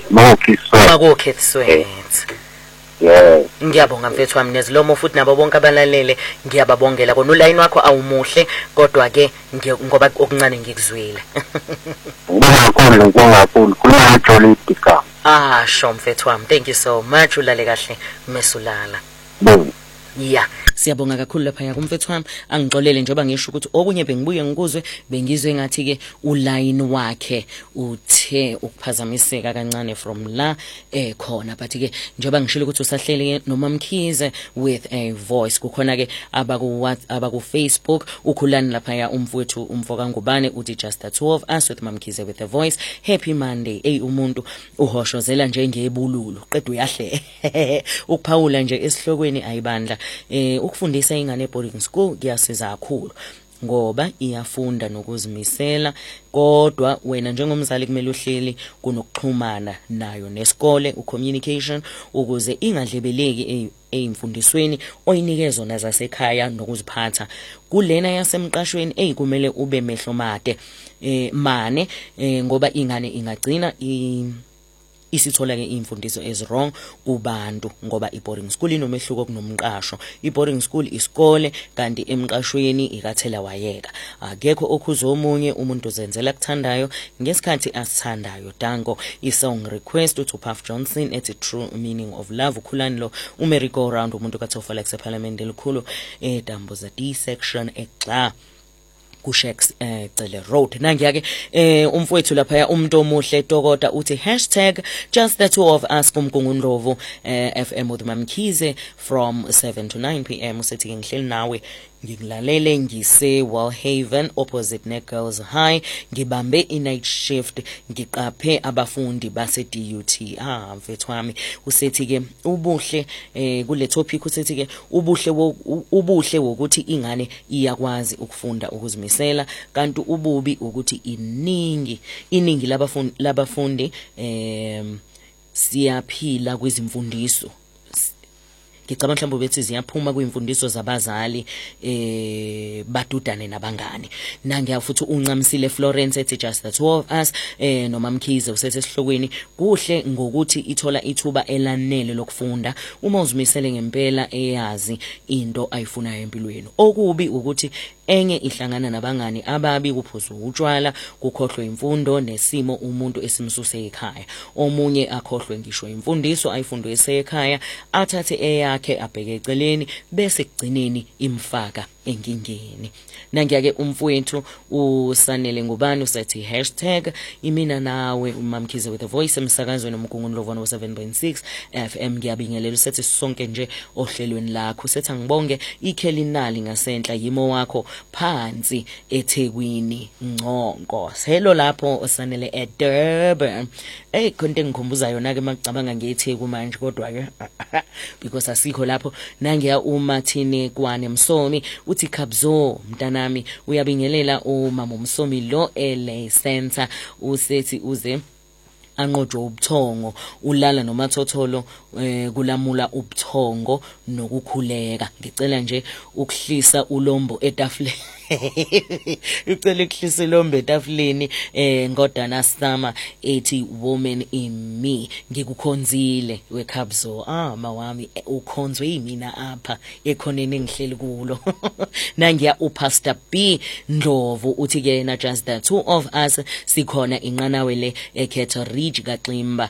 Makokhethiswethu. Yes. Ngiyabonga mfethu wami Nezilomo futhi nabo bonke abalalele ngiyababongela kona uline wakho awumuhle kodwa ke ngoba okuncane ngikuzwile. Ngibonga kakhulu khuluma Jolly Dika. Sho mfethu wami, thank you so much, ulale kahle mesulala. Yeah, siyabonga kakhulu lapha kumfethu wami angixolele njengoba ngisho ukuthi okunye bengibuye ngikuzwe bengizwe ngathi ke uline wakhe uthe ukuphazamiseka kancane from la khona but ke njengoba ngishilo ukuthi usahlele noMamkhize with a voice kukhona ke abaku Facebook ukhulani lapha umfowethu umfoka ngubane uthi just the two of us with Mamkhize with a voice. Happy Monday. Umuntu uhoshozela njengebululu qedwe yahle ukuphawula nje esihlokweni ayibandla ukufundisa ingane e-boarding school kuyasiza kakhulu ngoba iyafunda nokuzimisela kodwa wena njengomzali kumele uhleli kunokuxhumana nayo nesikole ucommunication ukuze ingadlebeleki ezimfundisweni oyinikezwe nazasekhaya nokuziphatha kulena yasemqashweni kumele ube mehlo made mane ngoba ingane ingagcina isithola ke imfundiso wrong kubantu ngoba i-boarding school inomehluko kunomqasho. I-boarding school isikole kanti emqashweni ikathela wayeka akekho okhuzomunye umuntu zenzela kuthandayo ngesikhathi asithandayo. Danko i-song request to Puff Johnson ethi True Meaning of Love ukhulani lo uMary Go Round umuntu kathofa like seParliament elikhulu Dambuza D section exa Kushex Cele Road nangiya ke umfowethu lapha umuntu omuhle Tokota uthi #just the two of us kumgungundlovu FM with Mamkhize from 7 to 9 p.m. usethi ngihleli nawe ngilalele ngise Wellhaven opposite neGirls High ngibambe i-night shift ngiqaphe abafundi base DUT mfethu wami usethi ke ubuhle kule topic usethi ke ubuhle wokuthi ingane iyakwazi ukufunda ukuzimisela kanti ububi ukuthi iningi labafundi siyaphila kwizimfundiso ngicabanga mhlawumbe bethi ziyaphuma kwimfundiso zabazali badudane nabangani nangiya futhi uncamisile Florence ethi just the two of us noMamkhize usethe esihlokweni kuhle ngokuthi ithola ithuba elanele lokufunda uma uzimisele ngempela eyazi into ayifunayo empilweni. Okubi ukuthi enye ihlangana nabangani ababi kuphuza utshwala kukhohlwe imfundo nesimo umuntu esimsuse ekhaya omunye akhohlwe ngisho imfundiso ayifundwe esekhaya athathe eyakhe abheke eceleni bese kugcineni imfaka enkingeni. Nangiya ke umfowethu usanele ngubani usethi #imina nawe uMamkhize with a voice emsakazweni nomgungundlovu 7.6 FM ngiyabingelela usethi sonke nje ohlelweni lakho usethi ngibonge iKhelinali ngasenhla yimo wakho phansi eThekwini Nconko. Hello lapho osanele eDurban konke ngikhumbuza yona ke macabanga ngeTheku manje kodwa ke because asikho lapho. Nangiya uMathini Kwane Msomi uthi Khabzo mntanami uyabingelela umama uMsomi lo LA Center usethi uze anqojo ubuthongo ulala nomathotholo kulamula ubuthongo nokukhuleka ngicela nje ukuhlisa ulombo etafuleni ucela ukuhlisa ulombo etafuleni ngodana Sama ethi woman in me ngikukhonzile weKhabzo mawami ukhonzwe yimina apha ekhoneni engihleli kulo. Nangiya uPastor B Ndlovu uthi ke na just the two of us sikhona inqanawe le eKhetho Ridge kaXimba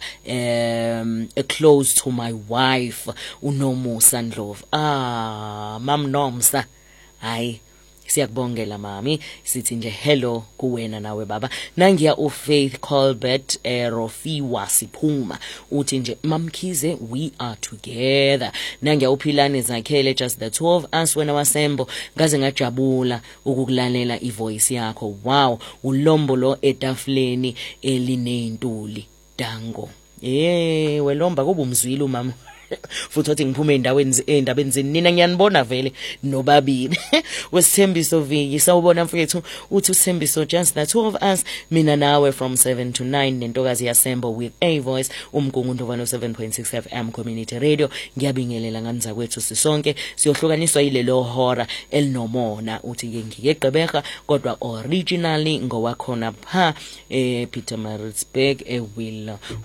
close to my wife uNomusa Ndlovu. Mam Nomsa hayi siyakubongela mami sithi nje hello kuwena nawe baba. Nangiya uFaith Colbert Rofiwa Siphuma uthi nje Mamkhize we are together. Nangiya uPhilane Zakhele just the two of us wena wasembo ngaze ngajabula ukukulalela ivoice yakho. Wow ulombo lo etafuleni elinentuli Dango welomba kuba umzwili umama futhi uthi ngiphume endabeni zenina ngiyanibona vele nobabili. Wesithembiso Viki sawubona mfethu uthi uSithembiso just the two of us mina nawe from 7 to 9 nentokazi yasembo with a voice umgungundlovu 7.6 FM community radio. Ngiyabingelela nganiza kwethu sisonke siyohlukaniswa yilelo hora elinomona uthi ke ngiyegqebeka kodwa originally ngowakhona pha Pietermaritzburg will